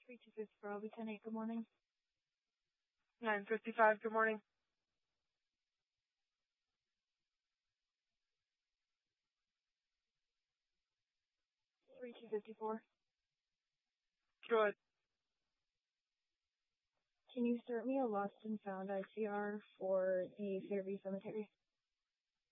3254, Lieutenant, good morning. 955, good morning. Three two 5254. Good. Can you start me a lost and found ICR for the Fairview Cemetery?